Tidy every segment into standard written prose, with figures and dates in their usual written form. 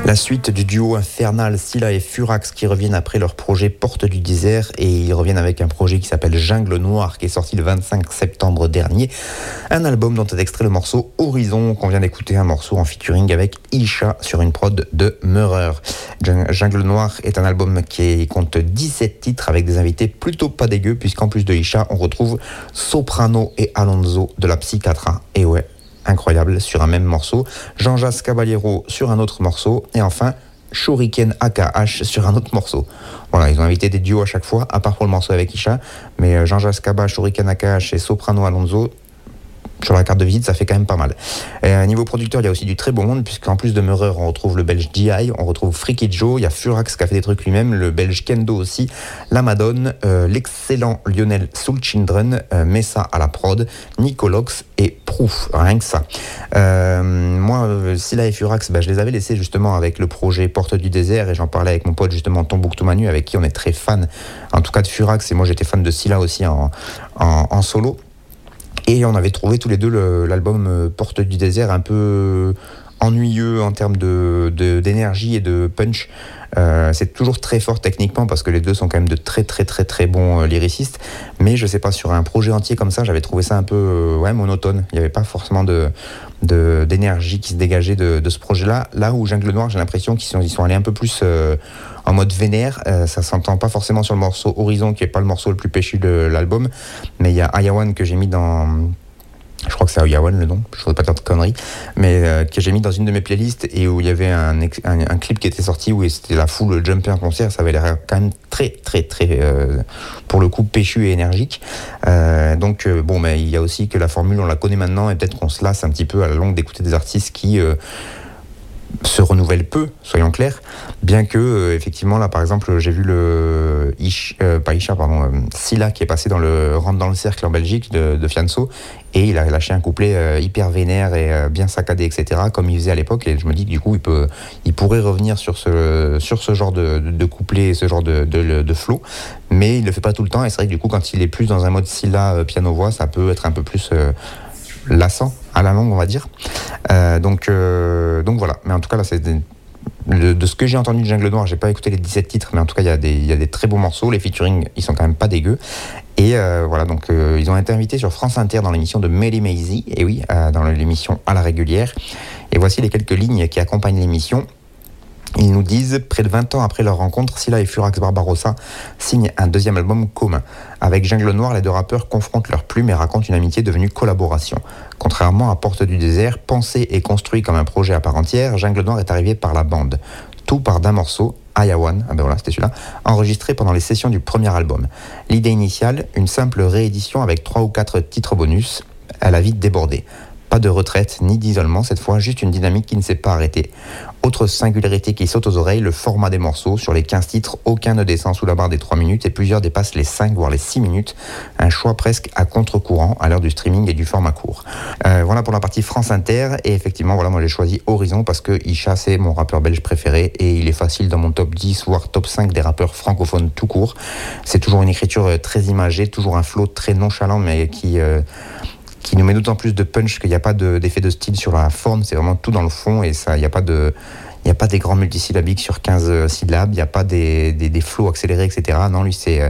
La suite du duo infernal Scylla et Furax qui reviennent après leur projet Porte du désert, et ils reviennent avec un projet qui s'appelle Jungle Noir qui est sorti le 25 septembre dernier. Un album dont est extrait le morceau Horizon qu'on vient d'écouter, un morceau en featuring avec Isha sur une prod de Meurer. Jungle Noir est un album qui compte 17 titres avec des invités plutôt pas dégueux, puisqu'en plus de Isha on retrouve Soprano et Alonso de la Psychiatra. Et ouais, incroyable, sur un même morceau, Jean-Jas Caballero sur un autre morceau, et enfin Shuriken AKH sur un autre morceau. Voilà, ils ont invité des duos à chaque fois, à part pour le morceau avec Isha, mais Jean-Jas Caballero, Shuriken AKH et Soprano Alonso, sur la carte de visite, ça fait quand même pas mal. Niveau producteur, il y a aussi du très bon monde, puisqu'en plus de Meurer, on retrouve le belge DI, on retrouve Freaky Joe, il y a Furax qui a fait des trucs lui-même, le belge Kendo aussi, la Madone, l'excellent Lionel Soulchildren, Messa à la prod, Nicolox et Proof, rien que ça. Moi, Scylla et Furax, je les avais laissés justement avec le projet Porte du désert, et j'en parlais avec mon pote justement Tombouctou Manu, avec qui on est très fan, en tout cas de Furax, et moi j'étais fan de Scylla aussi en solo. Et on avait trouvé tous les deux l'album Porte du désert un peu ennuyeux en termes d'énergie et de punch. C'est toujours très fort techniquement parce que les deux sont quand même de très très très très bons lyricistes. Mais je sais pas, sur un projet entier comme ça, j'avais trouvé ça un peu monotone. Il n'y avait pas forcément d'énergie qui se dégageait de ce projet-là. Là où Jungle Noir, j'ai l'impression qu'ils sont allés un peu plus en mode vénère. Ça s'entend pas forcément sur le morceau Horizon, qui est pas le morceau le plus péchu de l'album, mais il y a Ayawan que j'ai mis dans... Je crois que c'est Ayawan le nom, je ne voudrais pas dire de conneries, mais que j'ai mis dans une de mes playlists, et où il y avait un clip qui était sorti où c'était la foule jumper en concert. Ça avait l'air quand même très très très pour le coup péchu et énergique. Donc mais il y a aussi que la formule on la connaît maintenant, et peut-être qu'on se lasse un petit peu à la longue d'écouter des artistes qui se renouvellent peu, soyons clairs, bien que effectivement là par exemple j'ai vu Scylla qui est passé dans le Rentre dans le cercle en Belgique de Fianso, et il a lâché un couplet hyper vénère et bien saccadé, etc., comme il faisait à l'époque, et je me dis que du coup il pourrait revenir sur ce genre de couplet, ce genre de flow, mais il le fait pas tout le temps, et c'est vrai que du coup quand il est plus dans un mode Scylla piano-voix, ça peut être un peu plus lassant à la longue, on va dire. Donc voilà, mais en tout cas là c'est de ce que j'ai entendu de Jungle Noir, j'ai pas écouté les 17 titres, mais en tout cas il y a des très beaux morceaux, les featuring ils sont quand même pas dégueux, et voilà, donc ils ont été invités sur France Inter dans l'émission de Melly Maisy, et oui, dans l'émission à la régulière, et voici les quelques lignes qui accompagnent l'émission. Ils nous disent, près de 20 ans après leur rencontre, Scylla et Furax Barbarossa signent un deuxième album commun. Avec Jungle Noir, les deux rappeurs confrontent leurs plumes et racontent une amitié devenue collaboration. Contrairement à Porte du désert, pensé et construit comme un projet à part entière, Jungle Noir est arrivé par la bande. Tout part d'un morceau, Ayawan, c'était celui-là, enregistré pendant les sessions du premier album. L'idée initiale, une simple réédition avec 3 ou 4 titres bonus, elle a vite débordé. Pas de retraite ni d'isolement cette fois, juste une dynamique qui ne s'est pas arrêtée. Autre singularité qui saute aux oreilles, le format des morceaux. Sur les 15 titres, aucun ne descend sous la barre des 3 minutes et plusieurs dépassent les 5 voire les 6 minutes. Un choix presque à contre-courant à l'heure du streaming et du format court. Voilà pour la partie France Inter, et effectivement voilà, moi j'ai choisi Horizon parce que Isha c'est mon rappeur belge préféré et il est facile dans mon top 10 voire top 5 des rappeurs francophones tout court. C'est toujours une écriture très imagée, toujours un flow très nonchalant, mais qui nous met d'autant plus de punch qu'il n'y a pas d'effet de style sur la forme, c'est vraiment tout dans le fond, et ça, il n'y a pas des grands multisyllabiques sur 15 syllabes, il n'y a pas des flows accélérés, etc. Non, lui c'est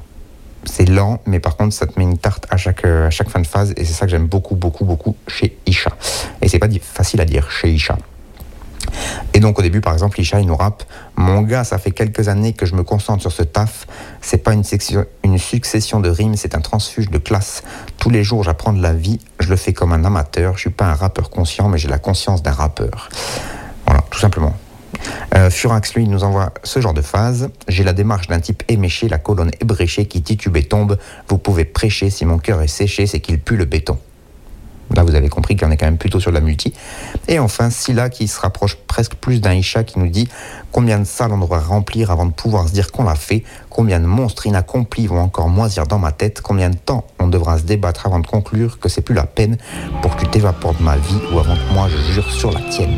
lent, mais par contre ça te met une tarte à chaque fin de phase, et c'est ça que j'aime beaucoup beaucoup beaucoup chez Isha, et c'est pas facile à dire chez Isha. Et donc au début par exemple Isha il nous rappe: mon gars, ça fait quelques années que je me concentre sur ce taf, c'est pas une succession de rimes, c'est un transfuge de classe. Tous les jours j'apprends de la vie, je le fais comme un amateur, je suis pas un rappeur conscient mais j'ai la conscience d'un rappeur. Voilà, tout simplement. Furax lui il nous envoie ce genre de phase: j'ai la démarche d'un type éméché, la colonne ébréchée qui titube et tombe, vous pouvez prêcher, si mon cœur est séché c'est qu'il pue le béton. Là, vous avez compris qu'on est quand même plutôt sur de la multi. Et enfin, Scylla qui se rapproche presque plus d'un Isha, qui nous dit: combien de salles on devra remplir avant de pouvoir se dire qu'on l'a fait, combien de monstres inaccomplis vont encore moisir dans ma tête, combien de temps on devra se débattre avant de conclure que c'est plus la peine pour que tu t'évapores de ma vie, ou avant que moi je jure sur la tienne.